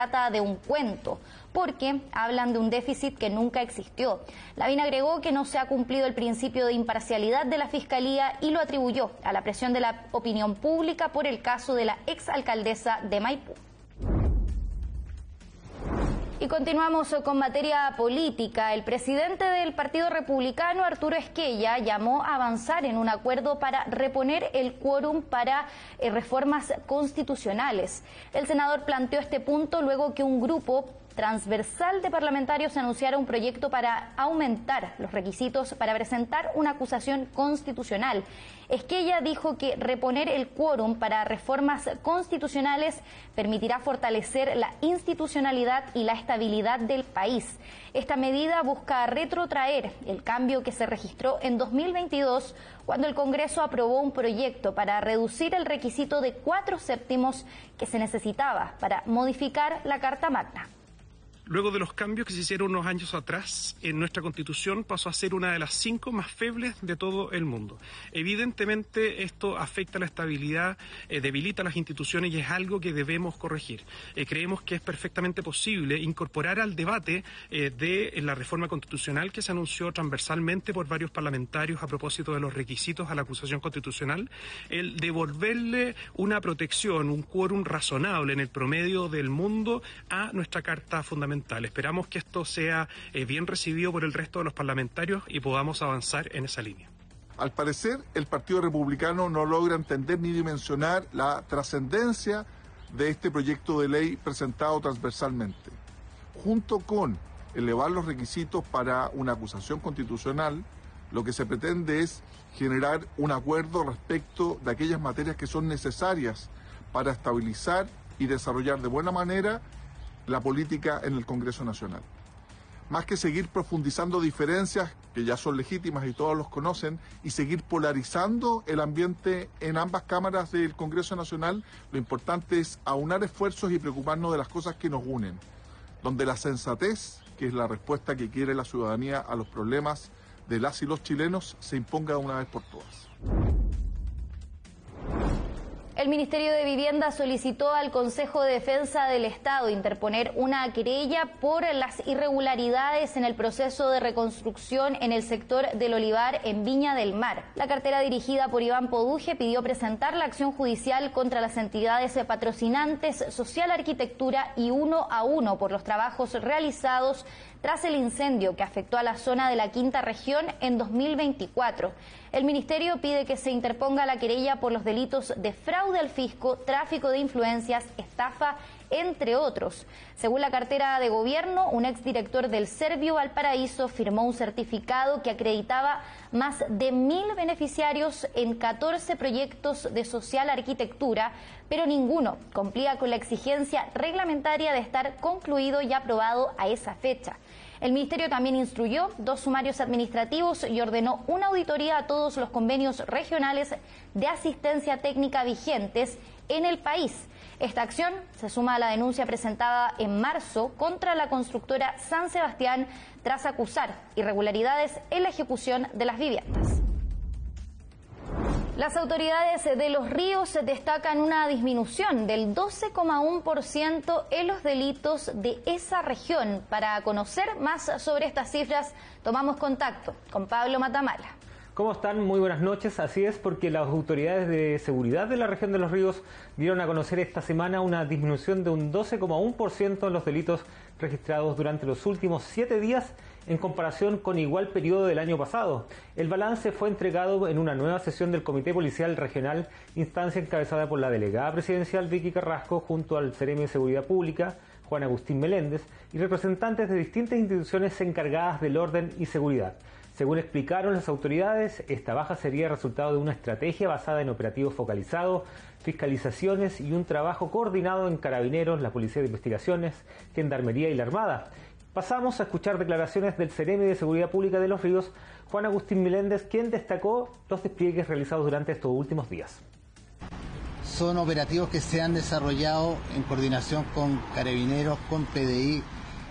trata de un cuento, porque hablan de un déficit que nunca existió. Lavín agregó que no se ha cumplido el principio de imparcialidad de la Fiscalía y lo atribuyó a la presión de la opinión pública por el caso de la exalcaldesa de Maipú. Y continuamos con materia política. El presidente del Partido Republicano, Arturo Esquella, llamó a avanzar en un acuerdo para reponer el quórum para reformas constitucionales. El senador planteó este punto luego que un grupo transversal de parlamentarios anunciara un proyecto para aumentar los requisitos para presentar una acusación constitucional. Esquella dijo que reponer el quórum para reformas constitucionales permitirá fortalecer la institucionalidad y la estabilidad del país. Esta medida busca retrotraer el cambio que se registró en 2022, cuando el Congreso aprobó un proyecto para reducir el requisito de 4/7 que se necesitaba para modificar la Carta Magna. Luego de los cambios que se hicieron unos años atrás, en nuestra Constitución pasó a ser una de las 5 más febles de todo el mundo. Evidentemente esto afecta la estabilidad, debilita las instituciones y es algo que debemos corregir. Creemos que es perfectamente posible incorporar al debate de la reforma constitucional que se anunció transversalmente por varios parlamentarios a propósito de los requisitos a la acusación constitucional, el devolverle una protección, un quórum razonable en el promedio del mundo a nuestra Carta Fundamental. Esperamos que esto sea bien recibido por el resto de los parlamentarios y podamos avanzar en esa línea. Al parecer, el Partido Republicano no logra entender ni dimensionar la trascendencia de este proyecto de ley presentado transversalmente. Junto con elevar los requisitos para una acusación constitucional, lo que se pretende es generar un acuerdo respecto de aquellas materias que son necesarias para estabilizar y desarrollar de buena manera la política en el Congreso Nacional. Más que seguir profundizando diferencias que ya son legítimas y todos los conocen, y seguir polarizando el ambiente en ambas cámaras del Congreso Nacional, lo importante es aunar esfuerzos y preocuparnos de las cosas que nos unen, donde la sensatez, que es la respuesta que quiere la ciudadanía a los problemas de las y los chilenos, se imponga de una vez por todas. El Ministerio de Vivienda solicitó al Consejo de Defensa del Estado interponer una querella por las irregularidades en el proceso de reconstrucción en el sector del Olivar en Viña del Mar. La cartera dirigida por Iván Poduje pidió presentar la acción judicial contra las entidades patrocinantes Social Arquitectura y 1 a 1 por los trabajos realizados tras el incendio que afectó a la zona de la Quinta Región en 2024. El Ministerio pide que se interponga la querella por los delitos de fraude al fisco, tráfico de influencias, estafa, entre otros. Según la cartera de gobierno, un exdirector del Servio Valparaíso firmó un certificado que acreditaba más de 1.000 beneficiarios en 14 proyectos de social arquitectura, pero ninguno cumplía con la exigencia reglamentaria de estar concluido y aprobado a esa fecha. El Ministerio también instruyó 2 sumarios administrativos y ordenó una auditoría a todos los convenios regionales de asistencia técnica vigentes en el país. Esta acción se suma a la denuncia presentada en marzo contra la constructora San Sebastián tras acusar irregularidades en la ejecución de las viviendas. Las autoridades de Los Ríos destacan una disminución del 12,1% en los delitos de esa región. Para conocer más sobre estas cifras, tomamos contacto con Pablo Matamala. ¿Cómo están? Muy buenas noches. Así es, porque las autoridades de seguridad de la región de Los Ríos dieron a conocer esta semana una disminución de un 12,1% en los delitos registrados durante los últimos 7 días en comparación con igual periodo del año pasado. El balance fue entregado en una nueva sesión del Comité Policial Regional, instancia encabezada por la delegada presidencial Vicky Carrasco junto al Seremi de Seguridad Pública, Juan Agustín Meléndez, y representantes de distintas instituciones encargadas del orden y seguridad. Según explicaron las autoridades, esta baja sería resultado de una estrategia basada en operativos focalizados, fiscalizaciones y un trabajo coordinado en Carabineros, la Policía de Investigaciones, Gendarmería y la Armada. Pasamos a escuchar declaraciones del Seremi de Seguridad Pública de Los Ríos, Juan Agustín Meléndez, quien destacó los despliegues realizados durante estos últimos días. Son operativos que se han desarrollado en coordinación con Carabineros, con PDI,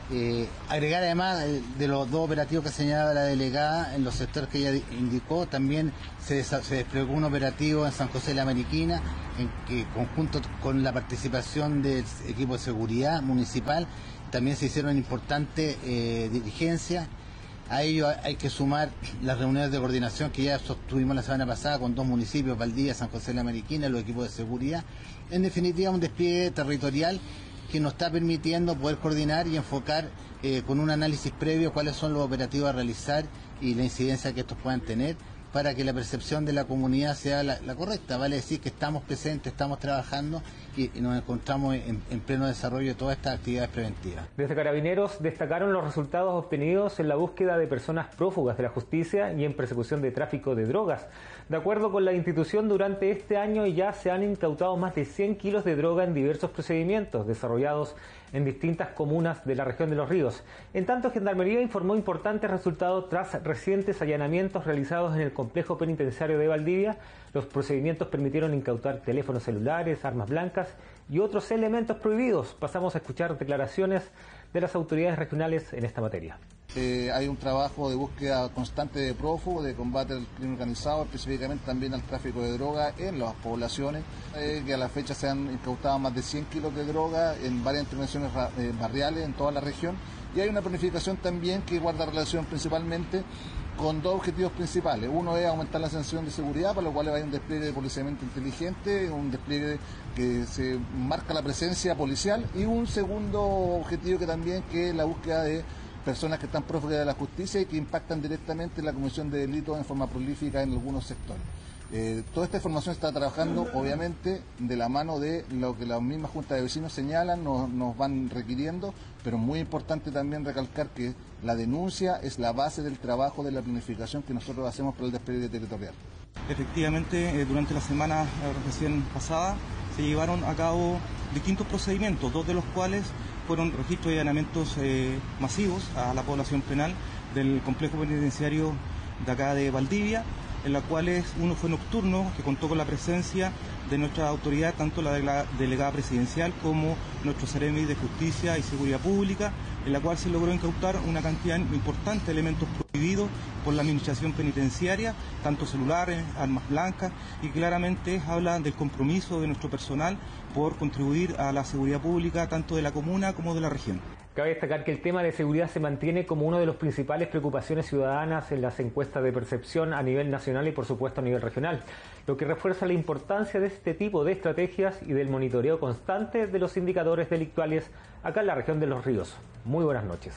Agregar además de los 2 operativos que señalaba la delegada en los sectores que ella indicó, también se desplegó un operativo en San José de la Mariquina, en que conjunto con la participación del equipo de seguridad municipal, también se hicieron importantes diligencias. A ello hay que sumar las reuniones de coordinación que ya sostuvimos la semana pasada con 2 municipios, Valdivia, San José de la Mariquina, los equipos de seguridad. En definitiva, un despliegue territorial que nos está permitiendo poder coordinar y enfocar con un análisis previo cuáles son los operativos a realizar y la incidencia que estos puedan tener para que la percepción de la comunidad sea la correcta. Vale decir que estamos presentes, estamos trabajando y nos encontramos en pleno desarrollo de todas estas actividades preventivas. Desde Carabineros destacaron los resultados obtenidos en la búsqueda de personas prófugas de la justicia y en persecución de tráfico de drogas. De acuerdo con la institución, durante este año ya se han incautado más de 100 kilos de droga en diversos procedimientos desarrollados en distintas comunas de la región de Los Ríos. En tanto, Gendarmería informó importantes resultados tras recientes allanamientos realizados en el complejo penitenciario de Valdivia. Los procedimientos permitieron incautar teléfonos celulares, armas blancas y otros elementos prohibidos. Pasamos a escuchar declaraciones de las autoridades regionales en esta materia. Hay un trabajo de búsqueda constante de prófugos, de combate al crimen organizado, específicamente también al tráfico de droga en las poblaciones, que a la fecha se han incautado más de 100 kilos de droga en varias intervenciones barriales en toda la región, y hay una planificación también que guarda relación principalmente con 2 objetivos principales. Uno es aumentar la sensación de seguridad, para lo cual hay un despliegue de policiamiento inteligente, un despliegue que se marca la presencia policial, y un segundo objetivo que es la búsqueda de personas que están prófugas de la justicia y que impactan directamente en la comisión de delitos en forma prolífica en algunos sectores. Toda esta información está trabajando, obviamente, de la mano de lo que las mismas juntas de vecinos señalan, nos van requiriendo, pero muy importante también recalcar que la denuncia es la base del trabajo de la planificación que nosotros hacemos para el despliegue territorial. Efectivamente, durante la semana recién pasada se llevaron a cabo distintos procedimientos, 2 de los cuales fueron registros y allanamientos masivos a la población penal del complejo penitenciario de acá de Valdivia, en la cual uno fue nocturno, que contó con la presencia de nuestra autoridad, tanto la delegada presidencial como nuestro Seremi de Justicia y Seguridad Pública, en la cual se logró incautar una cantidad importante de elementos prohibidos por la administración penitenciaria, tanto celulares, armas blancas, y claramente habla del compromiso de nuestro personal por contribuir a la seguridad pública tanto de la comuna como de la región. Cabe destacar que el tema de seguridad se mantiene como una de las principales preocupaciones ciudadanas en las encuestas de percepción a nivel nacional y por supuesto a nivel regional, lo que refuerza la importancia de este tipo de estrategias y del monitoreo constante de los indicadores delictuales acá en la región de Los Ríos. Muy buenas noches.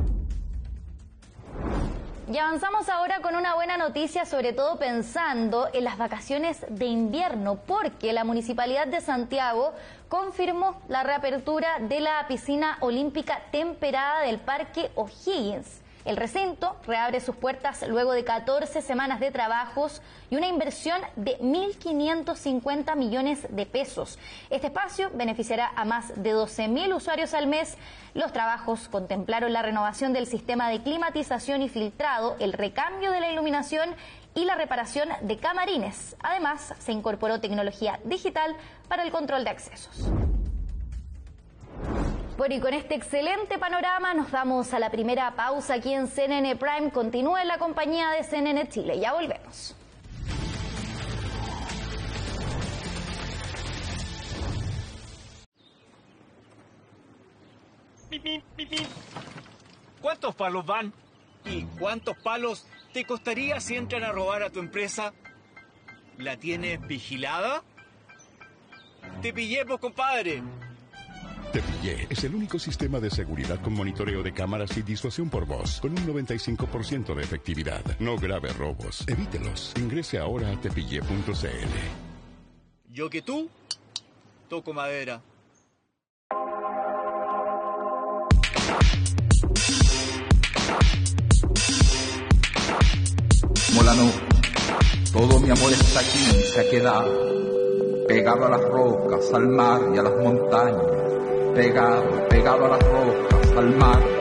Y avanzamos ahora con una buena noticia, sobre todo pensando en las vacaciones de invierno, porque la Municipalidad de Santiago confirmó la reapertura de la piscina olímpica temperada del Parque O'Higgins. El recinto reabre sus puertas luego de 14 semanas de trabajos y una inversión de 1.550 millones de pesos. Este espacio beneficiará a más de 12.000 usuarios al mes. Los trabajos contemplaron la renovación del sistema de climatización y filtrado, el recambio de la iluminación y la reparación de camarines. Además, se incorporó tecnología digital para el control de accesos. Bueno, y con este excelente panorama nos damos a la primera pausa aquí en CNN Prime. Continúa en la compañía de CNN Chile. Ya volvemos. ¿Cuántos palos van? ¿Y cuántos palos te costaría si entran a robar a tu empresa? ¿La tienes vigilada? Te pillé, pues, compadre. Te Pillé es el único sistema de seguridad con monitoreo de cámaras y disuasión por voz, con un 95% de efectividad. No grave robos. Evítelos. Ingrese ahora a tepillé.cl. Yo que tú, toco madera. Molano, todo mi amor está aquí, se ha quedado pegado a las rocas, al mar y a las montañas, pegado a las rocas, al mar